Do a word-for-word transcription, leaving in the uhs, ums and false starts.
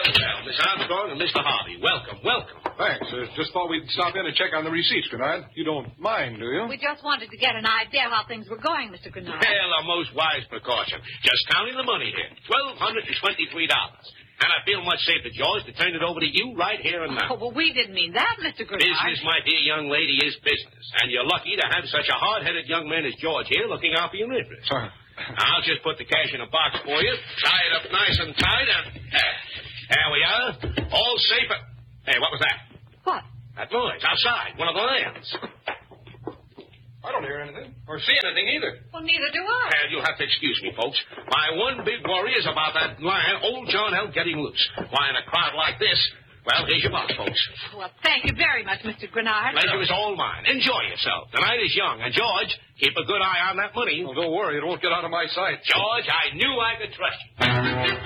well, Miss Armstrong and Mister Harvey, welcome, welcome. Thanks. Uh, just thought we'd stop in and check on the receipts, Grenard. You don't mind, do you? We just wanted to get an idea how things were going, Mister Grenard. Well, a most wise precaution. Just counting the money here. twelve hundred twenty-three dollars. And I feel much safer, George, to turn it over to you right here and now. Oh, well, we didn't mean that, Mister Grenard. Business, my dear young lady, is business. And you're lucky to have such a hard-headed young man as George here looking out for your interests. Huh. I'll just put the cash in a box for you, tie it up nice and tight, and uh, there we are. All safe. At... Hey, what was that? What? That noise outside, one of the lands. I don't hear anything. Or see anything either. Well, neither do I. And you'll have to excuse me, folks. My one big worry is about that lion, old John L, getting loose. Why, in a crowd like this, well, here's your box, folks. Well, thank you very much, Mister Grenard. Pleasure is all mine. Enjoy yourself. The night is young. And, George, keep a good eye on that money. Well, don't worry. It won't get out of my sight. George, I knew I could trust you.